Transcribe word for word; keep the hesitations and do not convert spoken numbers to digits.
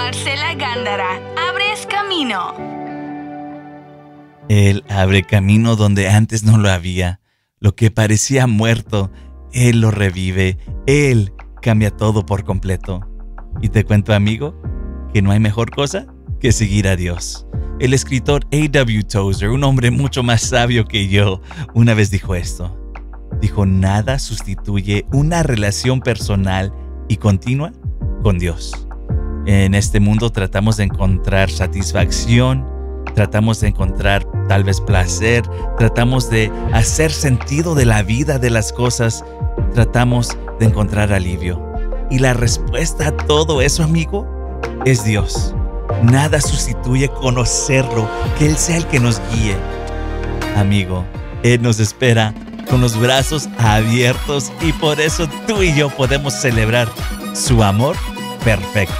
Marcela Gándara, abres camino. Él abre camino donde antes no lo había. Lo que parecía muerto, Él lo revive. Él cambia todo por completo. Y te cuento, amigo, que no hay mejor cosa que seguir a Dios. El escritor A W Tozer, un hombre mucho más sabio que yo, una vez dijo esto. Dijo, nada sustituye una relación personal y continua con Dios. En este mundo tratamos de encontrar satisfacción, tratamos de encontrar tal vez placer, tratamos de hacer sentido de la vida, de las cosas, tratamos de encontrar alivio. Y la respuesta a todo eso, amigo, es Dios. Nada sustituye conocerlo, que Él sea el que nos guíe. Amigo, Él nos espera con los brazos abiertos y por eso tú y yo podemos celebrar su amor perfecto.